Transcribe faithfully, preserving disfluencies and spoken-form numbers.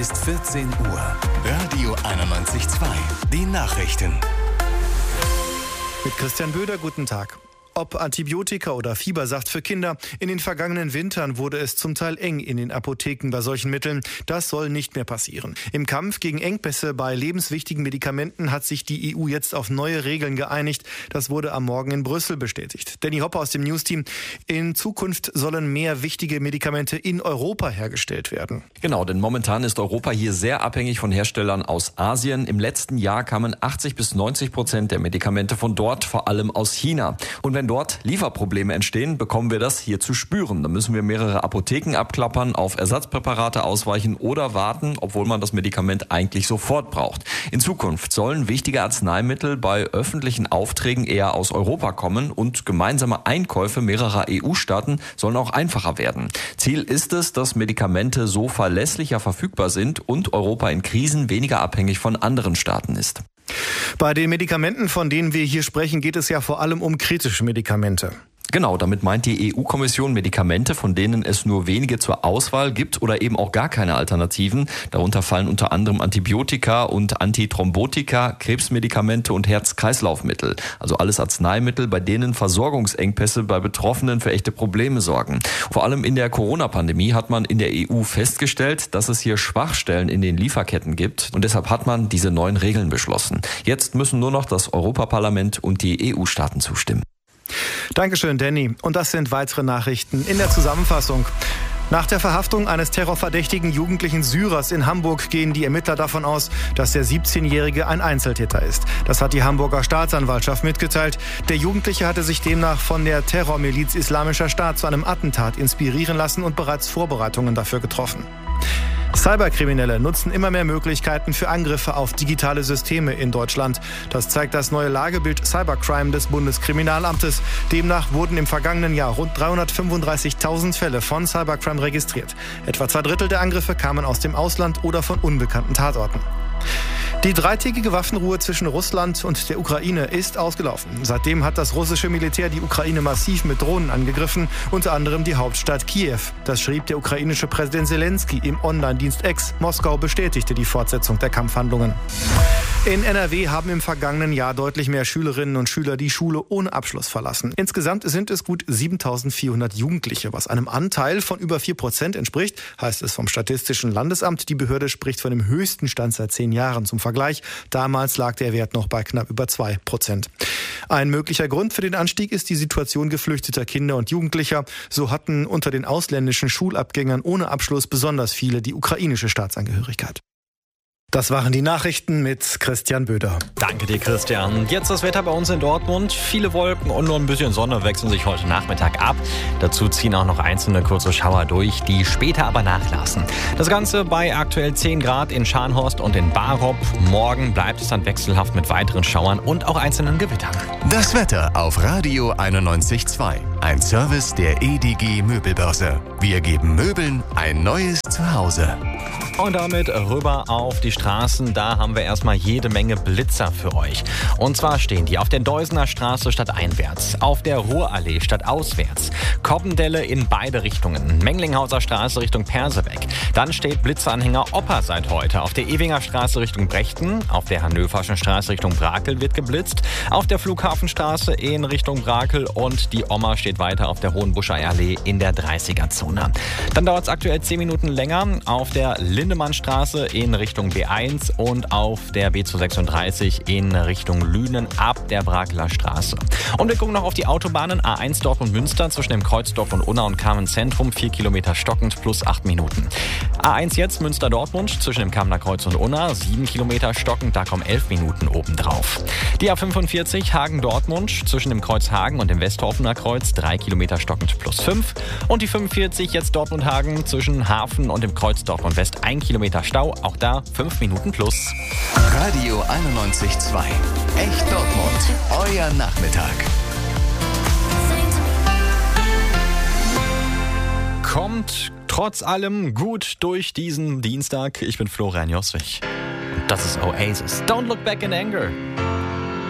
Ist vierzehn Uhr. Radio einundneunzig Komma zwei. Die Nachrichten. Mit Christian Böder, guten Tag. Ob Antibiotika oder Fiebersaft für Kinder, in den vergangenen Wintern wurde es zum Teil eng in den Apotheken bei solchen Mitteln. Das soll nicht mehr passieren. Im Kampf gegen Engpässe bei lebenswichtigen Medikamenten hat sich die E U jetzt auf neue Regeln geeinigt. Das wurde am Morgen in Brüssel bestätigt. Danny Hopper aus dem Newsteam. In Zukunft sollen mehr wichtige Medikamente in Europa hergestellt werden. Genau, denn momentan ist Europa hier sehr abhängig von Herstellern aus Asien. Im letzten Jahr kamen achtzig bis neunzig Prozent der Medikamente von dort, vor allem aus China. Und wenn dort Lieferprobleme entstehen, bekommen wir das hier zu spüren. Da müssen wir mehrere Apotheken abklappern, auf Ersatzpräparate ausweichen oder warten, obwohl man das Medikament eigentlich sofort braucht. In Zukunft sollen wichtige Arzneimittel bei öffentlichen Aufträgen eher aus Europa kommen und gemeinsame Einkäufe mehrerer E U-Staaten sollen auch einfacher werden. Ziel ist es, dass Medikamente so verlässlicher verfügbar sind und Europa in Krisen weniger abhängig von anderen Staaten ist. Bei den Medikamenten, von denen wir hier sprechen, geht es ja vor allem um kritische Medikamente. Genau, damit meint die E U-Kommission Medikamente, von denen es nur wenige zur Auswahl gibt oder eben auch gar keine Alternativen. Darunter fallen unter anderem Antibiotika und Antithrombotika, Krebsmedikamente und Herz-Kreislauf-Mittel. Also alles Arzneimittel, bei denen Versorgungsengpässe bei Betroffenen für echte Probleme sorgen. Vor allem in der Corona-Pandemie hat man in der E U festgestellt, dass es hier Schwachstellen in den Lieferketten gibt. Und deshalb hat man diese neuen Regeln beschlossen. Jetzt müssen nur noch das Europaparlament und die E U-Staaten zustimmen. Dankeschön, Danny. Und das sind weitere Nachrichten in der Zusammenfassung. Nach der Verhaftung eines terrorverdächtigen jugendlichen Syrers in Hamburg gehen die Ermittler davon aus, dass der siebzehnjährige ein Einzeltäter ist. Das hat die Hamburger Staatsanwaltschaft mitgeteilt. Der Jugendliche hatte sich demnach von der Terrormiliz Islamischer Staat zu einem Attentat inspirieren lassen und bereits Vorbereitungen dafür getroffen. Cyberkriminelle nutzen immer mehr Möglichkeiten für Angriffe auf digitale Systeme in Deutschland. Das zeigt das neue Lagebild Cybercrime des Bundeskriminalamtes. Demnach wurden im vergangenen Jahr rund dreihundertfünfunddreißigtausend Fälle von Cybercrime registriert. Etwa zwei Drittel der Angriffe kamen aus dem Ausland oder von unbekannten Tatorten. Die dreitägige Waffenruhe zwischen Russland und der Ukraine ist ausgelaufen. Seitdem hat das russische Militär die Ukraine massiv mit Drohnen angegriffen, unter anderem die Hauptstadt Kiew. Das schrieb der ukrainische Präsident Zelensky im Online-Dienst X. Moskau bestätigte die Fortsetzung der Kampfhandlungen. In N R W haben im vergangenen Jahr deutlich mehr Schülerinnen und Schüler die Schule ohne Abschluss verlassen. Insgesamt sind es gut siebentausendvierhundert Jugendliche, was einem Anteil von über vier Prozent entspricht, heißt es vom Statistischen Landesamt. Die Behörde spricht von dem höchsten Stand seit zehn Jahren. Zum Vergleich, damals lag der Wert noch bei knapp über zwei Prozent. Ein möglicher Grund für den Anstieg ist die Situation geflüchteter Kinder und Jugendlicher. So hatten unter den ausländischen Schulabgängern ohne Abschluss besonders viele die ukrainische Staatsangehörigkeit. Das waren die Nachrichten mit Christian Böder. Danke dir, Christian. Jetzt das Wetter bei uns in Dortmund. Viele Wolken und nur ein bisschen Sonne wechseln sich heute Nachmittag ab. Dazu ziehen auch noch einzelne kurze Schauer durch, die später aber nachlassen. Das Ganze bei aktuell zehn Grad in Scharnhorst und in Barop. Morgen bleibt es dann wechselhaft mit weiteren Schauern und auch einzelnen Gewittern. Das Wetter auf Radio einundneunzig Komma zwei. Ein Service der E D G Möbelbörse. Wir geben Möbeln ein neues Zuhause. Und damit rüber auf die Straßen. Da haben wir erstmal jede Menge Blitzer für euch. Und zwar stehen die auf der Deusener Straße stadteinwärts, auf der Ruhrallee stadtauswärts, Koppendelle in beide Richtungen, Menglinghauser Straße Richtung Persebeck. Dann steht Blitzeranhänger Opa seit heute auf der Ewinger Straße Richtung Brechten, auf der Hannöverschen Straße Richtung Brakel wird geblitzt, auf der Flughafenstraße in Richtung Brakel und die Oma steht weiter auf der Hohenbuscher Allee in der dreißiger-Zone. Dann dauert es aktuell zehn Minuten länger auf der Lindemannstraße in Richtung B eins und auf der B zweihundertsechsunddreißig in Richtung Lünen ab der Brakeler Straße. Und wir gucken noch auf die Autobahnen A eins Dortmund-Münster zwischen dem Kreuz Dortmund-Unna und Kamenz-Zentrum, vier Kilometer stockend plus acht Minuten. A eins jetzt Münster-Dortmund zwischen dem Kamener Kreuz und Unna, sieben Kilometer stockend, da kommen elf Minuten obendrauf. Die A fünfundvierzig Hagen-Dortmund zwischen dem Kreuz Hagen und dem Westhofener Kreuz, drei Kilometer stockend plus fünf. Und die fünfundvierzig jetzt Dortmund-Hagen zwischen Hafen und dem Kreuz Dortmund-West, ein Kilometer Stau, auch da fünf Minuten plus. Radio einundneunzig Komma zwei. Echt Dortmund. Euer Nachmittag. Kommt trotz allem gut durch diesen Dienstag. Ich bin Florian Joswig. Und das ist Oasis. Don't look back in anger.